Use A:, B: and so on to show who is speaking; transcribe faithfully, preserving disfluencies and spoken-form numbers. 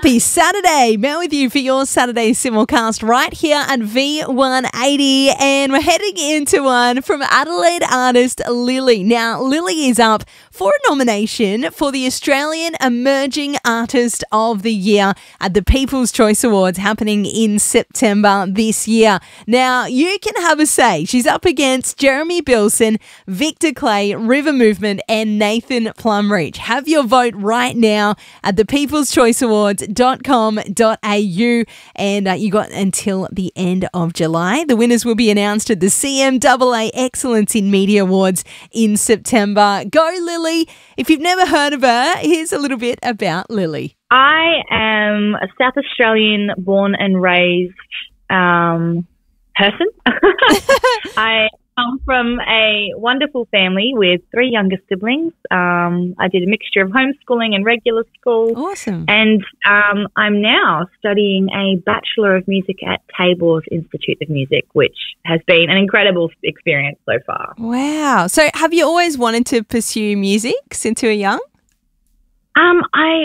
A: Happy Saturday. Mel with you for your Saturday simulcast right here at V one eighty. And we're heading into one from Adelaide artist Lily. Now, Lily is up for a nomination for the Australian Emerging Artist of the Year at the People's Choice Awards happening in September this year. Now, you can have a say. She's up against Jeremy Bilson, Victor Clay, River Movement, and Nathan Plumreach. Have your vote right now at the peoples choice awards dot com dot a u, and uh, you got until the end of July. The winners will be announced at the C M A A Excellence in Media Awards in September. Go Lily. If you've never heard of her, here's a little bit about Lily.
B: I am a South Australian born and raised um, person. I come from a wonderful family with three younger siblings. Um, I did a mixture of homeschooling and regular school.
A: Awesome.
B: And um, I'm now studying a Bachelor of Music at Tabor's Institute of Music, which has been an incredible experience so far.
A: Wow. So have you always wanted to pursue music since you were young?
B: Um, I